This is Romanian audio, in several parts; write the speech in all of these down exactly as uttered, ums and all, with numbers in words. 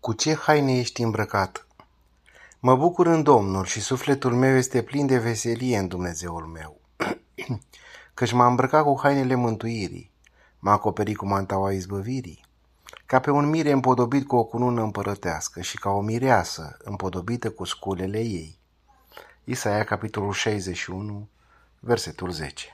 Cu ce haine ești îmbrăcat? Mă bucur în Domnul și sufletul meu este plin de veselie în Dumnezeul meu, căci m-a îmbrăcat cu hainele mântuirii, m-a acoperit cu mantaua izbăvirii, ca pe un mire împodobit cu o cunună împărătească și ca o mireasă împodobită cu sculele ei. Isaia, capitolul șaizeci și unu, versetul zece.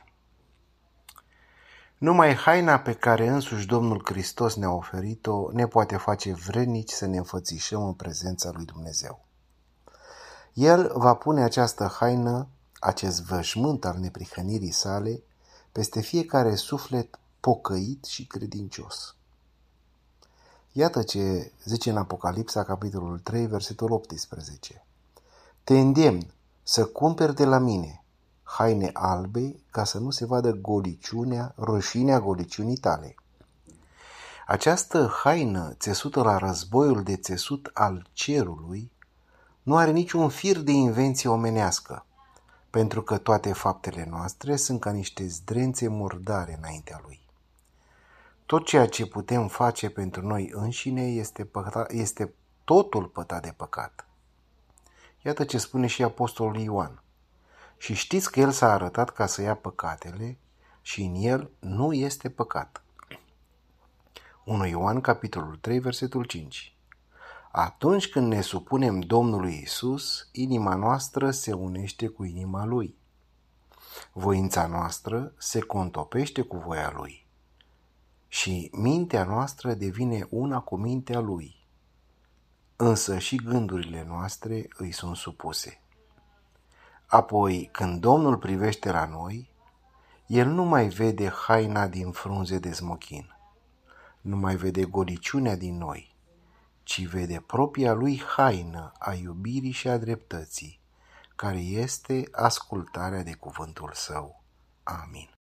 Numai haina pe care însuși Domnul Hristos ne-a oferit-o ne poate face vrednici să ne înfățișăm în prezența lui Dumnezeu. El va pune această haină, acest veșmânt al neprihănirii sale, peste fiecare suflet pocăit și credincios. Iată ce zice în Apocalipsa, capitolul trei, versetul optsprezece. Te îndemn să cumperi de la mine haine albe, ca să nu se vadă goliciunea, rușinea goliciunii tale. Această haină, țesută la războiul de țesut al cerului, nu are niciun fir de invenție omenească, pentru că toate faptele noastre sunt ca niște zdrențe murdare înaintea lui. Tot ceea ce putem face pentru noi înșine este, păta, este totul pătat de păcat. Iată ce spune și apostolul Ioan. Și știți că el s-a arătat ca să ia păcatele și în el nu este păcat. unu Ioan, capitolul trei, versetul cinci. Atunci când ne supunem Domnului Iisus, inima noastră se unește cu inima Lui. Voința noastră se contopește cu voia Lui și mintea noastră devine una cu mintea Lui. Însă și gândurile noastre îi sunt supuse. Apoi, când Domnul privește la noi, El nu mai vede haina din frunze de smochin, nu mai vede goliciunea din noi, ci vede propria Lui haină a iubirii și a dreptății, care este ascultarea de cuvântul Său. Amin.